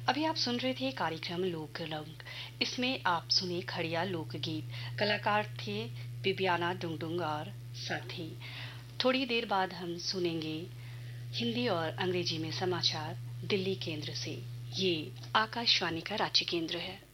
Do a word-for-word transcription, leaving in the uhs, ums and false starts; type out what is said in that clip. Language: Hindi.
अभी आप सुन रहे थे कार्यक्रम लोक रंग। इसमें आप सुने खड़िया लोकगीत। कलाकार थे बिबियाना डुंगडुंग और साथी। थोड़ी देर बाद हम सुनेंगे हिंदी और अंग्रेजी में समाचार दिल्ली केंद्र से। ये आकाशवाणी का रांची केंद्र है।